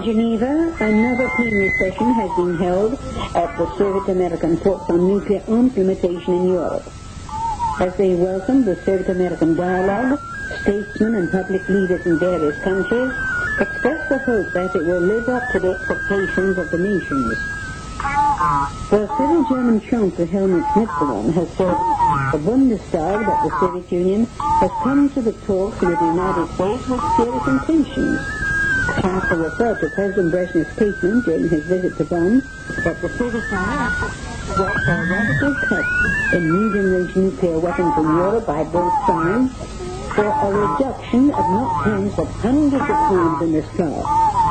Geneva, another plenary session has been held at the Soviet-American talks on nuclear arms limitation in Europe. As they welcomed the Soviet-American dialogue, statesmen and public leaders in various countries expressed the hope that it will live up to the expectations of the nations. The Federal German Chancellor Helmut Schmidt has said the Bundestag that the Soviet Union has come to the talks with the United States with serious intentions. The Chancellor referred to President Brezhnev's statement during his visit to Bonn that the Soviet Union brought a radical cut in new-generation nuclear weapons in Europe by both sides for a reduction of not tens but hundreds of times in this car.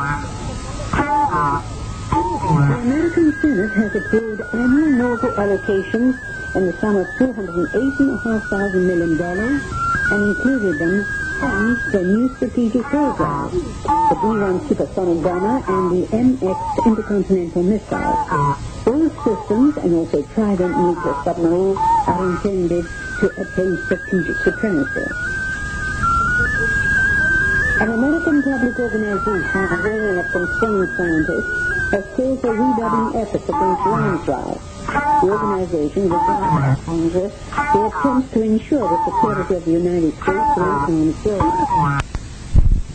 The American Senate has approved annual military allocations in the sum of $208.5 million and included them funds for new strategic programs, the B-1 supersonic bomber and the MX intercontinental missile. Both systems and also Trident nuclear submarines are intended to attain strategic supremacy. An American public organization convening of concerned scientists has called for redoubling efforts against landslide. The organization regards as dangerous the attempts to ensure the security of the United States through armed forces.